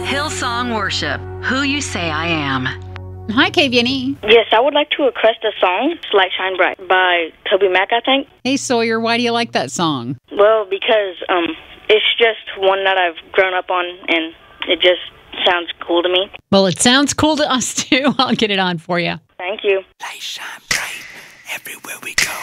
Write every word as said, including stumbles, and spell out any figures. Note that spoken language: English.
Hillsong Worship, Who You Say I Am. Hi, K V N E. Yes, I would like to request a song, Light Shine Bright, by Toby Mac, I think. Hey, Sawyer, why do you like that song? Well, because um, it's just one that I've grown up on, and it just sounds cool to me. Well, it sounds cool to us, too. I'll get it on for you. Thank you. Light shine bright everywhere we go.